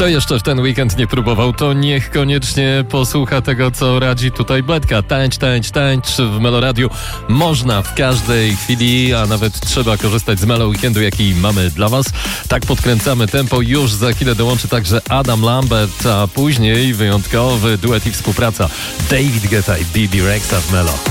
Kto jeszcze w ten weekend nie próbował, to niech koniecznie posłucha tego, co radzi tutaj Bledka. Tańcz w Meloradiu. Można w każdej chwili, a nawet trzeba korzystać z Melo Weekendu, jaki mamy dla Was. Tak podkręcamy tempo. Już za chwilę dołączy także Adam Lambert, a później wyjątkowy duet i współpraca David Guetta i Bebe Rexha w Melo.